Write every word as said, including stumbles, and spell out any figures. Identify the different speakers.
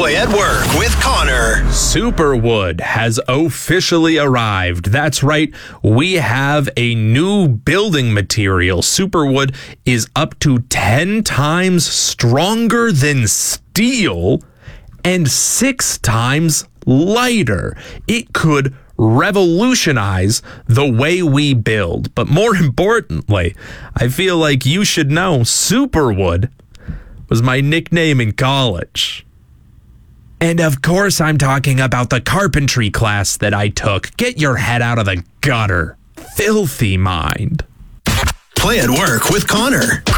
Speaker 1: Play at Work with Connor.
Speaker 2: Superwood has officially arrived. That's right. We have a new building material. Superwood is up to ten times stronger than steel and six times lighter. It could revolutionize the way we build. But more importantly, I feel like you should know Superwood was my nickname in college. And of course, I'm talking about the carpentry class that I took. Get your head out of the gutter, filthy mind.
Speaker 1: Play at Work with Connor.